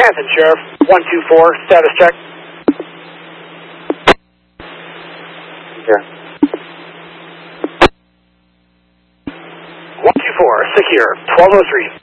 Canton, Sheriff. 124, status check. Here. 124, secure. 1203.